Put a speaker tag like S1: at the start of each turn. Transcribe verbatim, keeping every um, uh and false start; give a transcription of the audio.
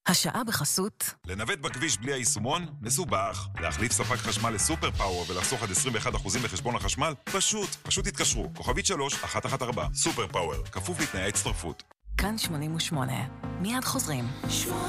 S1: השעה בחסות.
S2: לנווט בכביש בלי היישומון? מסובך. להחליף ספק חשמל לסופר פאוור ולחסוך עד עשרים ואחד אחוז בחשבון החשמל? פשוט. פשוט תתקשרו. כוכבית שלוש אחת אחת ארבע. סופר פאוור. כפוף לתנאי הצטרפות.
S1: כאן שמונים ושמונה. מיד חוזרים.